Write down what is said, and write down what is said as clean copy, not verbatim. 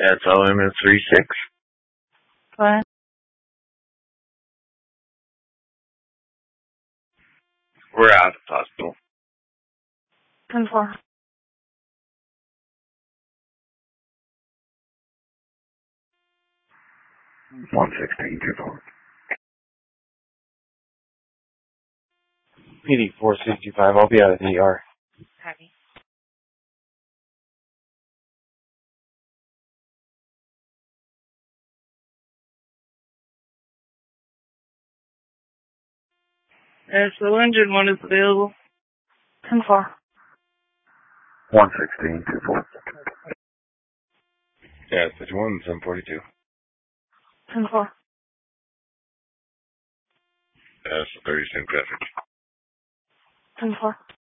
SLM is 36. What? We're out of the hospital. 10-4. PD 465, I'll be out of the ER. Copy. The injured one is available. 10-4. 116-24. Yeah, 51, 742. 10-4. That's 36 traffic. 10-4.